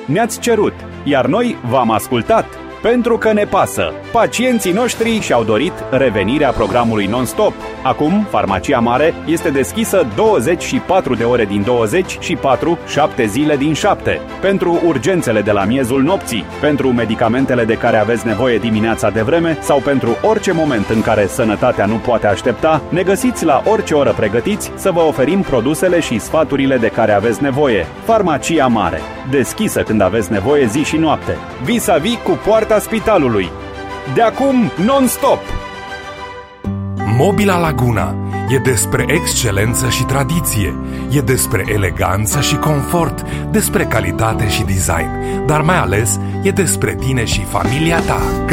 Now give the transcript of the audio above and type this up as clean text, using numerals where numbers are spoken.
ne-ați cerut, iar noi v-am ascultat. Pentru că ne pasă. Pacienții noștri și-au dorit revenirea programului non-stop. Acum, Farmacia Mare este deschisă 24 de ore din 24, 7 zile din 7. Pentru urgențele de la miezul nopții, pentru medicamentele de care aveți nevoie dimineața de vreme sau pentru orice moment în care sănătatea nu poate aștepta, ne găsiți la orice oră pregătiți să vă oferim produsele și sfaturile de care aveți nevoie. Farmacia Mare. Deschisă când aveți nevoie zi și noapte. Vis-a-vis cu poarta spitalului. De acum, non-stop! Mobila Laguna e despre excelență și tradiție, e despre eleganță și confort, despre calitate și design, dar mai ales e despre tine și familia ta.